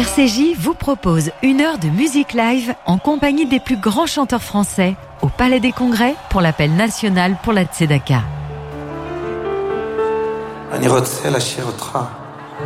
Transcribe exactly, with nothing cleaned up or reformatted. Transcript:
R C J vous propose une heure de musique live en compagnie des plus grands chanteurs français au Palais des Congrès pour l'appel national pour la Tzedaka. אני רוצה לשיר אותך